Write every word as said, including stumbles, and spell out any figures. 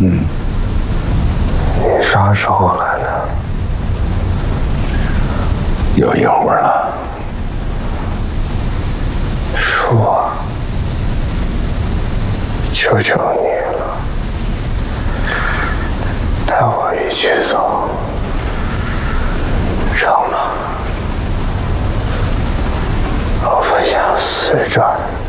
嗯，你啥时候来的？有一会儿了。说，求求你了，带我一起走，成吗？我不想死这儿。